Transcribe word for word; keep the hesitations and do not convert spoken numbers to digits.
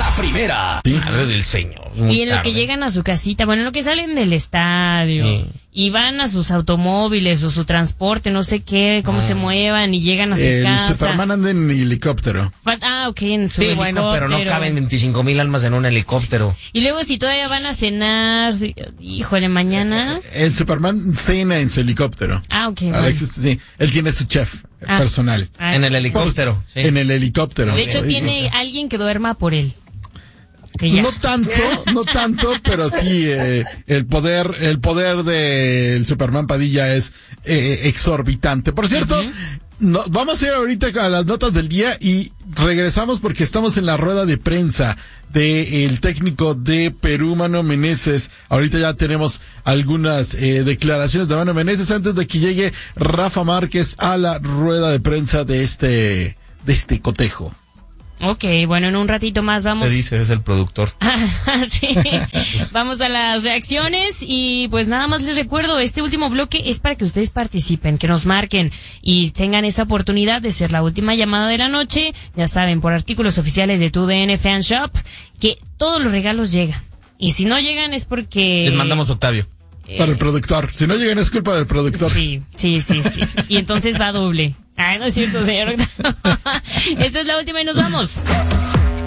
la primera. Sí. Madre del señor. Y en lo que llegan a su casita, bueno, en lo que salen del estadio, sí. y van a sus automóviles o su transporte, no sé qué, cómo ah. se muevan y llegan a su el casa. El Superman anda en helicóptero. Ah, ok, en su Sí, helicóptero. bueno, pero no caben veinticinco mil almas en un helicóptero. Sí. Y luego si todavía van a cenar, híjole, mañana. El, el Superman cena en su helicóptero. Ah, ok. Alexis, bueno. Sí, él tiene su chef ah. personal. Ah. En el helicóptero. Sí. En el helicóptero. De hecho, okay. tiene alguien que duerma por él. No tanto, no tanto, pero sí, eh, el poder, el poder del Superman Padilla es eh, exorbitante. Por cierto, uh-huh. no, vamos a ir ahorita a las notas del día y regresamos porque estamos en la rueda de prensa del técnico de Perú, Mano Meneses. Ahorita ya tenemos algunas eh, declaraciones de Mano Meneses antes de que llegue Rafa Márquez a la rueda de prensa de este, de este cotejo. Ok, bueno, en un ratito más vamos. Te dice, es el productor. Sí, vamos a las reacciones y pues nada más les recuerdo, este último bloque es para que ustedes participen, que nos marquen y tengan esa oportunidad de ser la última llamada de la noche. Ya saben, por artículos oficiales de tu D N Fan Shop, que todos los regalos llegan. Y si no llegan es porque... Les mandamos Octavio. Eh, para el productor. Si no llegan es culpa del productor. Sí, sí, sí, sí. Y entonces va doble. Ay, no es cierto, señor. Esta es la última y nos vamos.